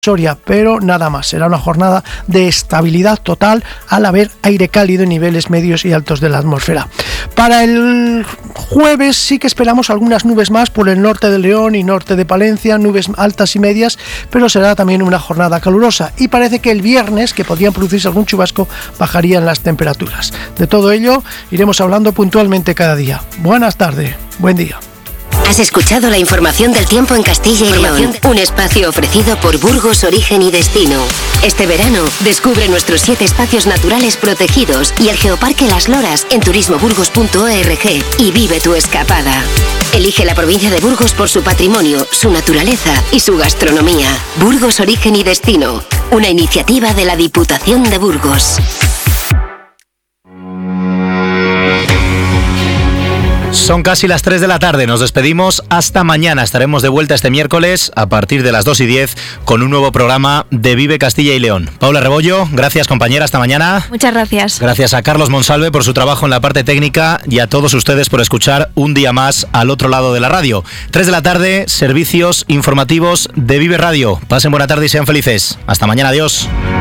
Soria, pero nada más. Será una jornada de estabilidad total al haber aire cálido en niveles medios y altos de la atmósfera. Para el jueves sí que esperamos algunas nubes más por el norte de León y norte de Palencia, nubes altas y medias, pero será también una jornada calurosa. Y parece que el viernes, que podrían producirse algún chubasco, bajarían las temperaturas. De todo ello iremos hablando puntualmente cada día. Buenas tardes, buen día. Has escuchado la información del tiempo en Castilla y León, un espacio ofrecido por Burgos Origen y Destino. Este verano, descubre nuestros 7 espacios naturales protegidos y el Geoparque Las Loras en turismoburgos.org y vive tu escapada. Elige la provincia de Burgos por su patrimonio, su naturaleza y su gastronomía. Burgos Origen y Destino, una iniciativa de la Diputación de Burgos. Son casi las 3 de la tarde, nos despedimos hasta mañana. Estaremos de vuelta este miércoles a partir de las 2:10 con un nuevo programa de Vive Castilla y León. Paula Rebollo, gracias compañera, hasta mañana. Muchas gracias. Gracias a Carlos Monsalve por su trabajo en la parte técnica y a todos ustedes por escuchar un día más al otro lado de la radio. 3 de la tarde, servicios informativos de Vive Radio. Pasen buena tarde y sean felices. Hasta mañana, adiós.